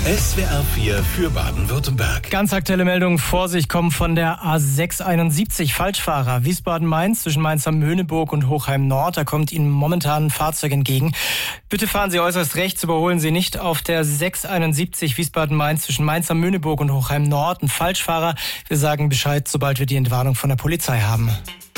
SWR 4 für Baden-Württemberg. Ganz aktuelle Meldungen vor sich kommen von der A671. Falschfahrer Wiesbaden-Mainz zwischen Mainz-am-Möhneburg und Hochheim-Nord. Da kommt Ihnen momentan ein Fahrzeug entgegen. Bitte fahren Sie äußerst rechts, überholen Sie nicht auf der 671 Wiesbaden-Mainz zwischen Mainz-am-Möhneburg und Hochheim-Nord. Ein Falschfahrer. Wir sagen Bescheid, sobald wir die Entwarnung von der Polizei haben.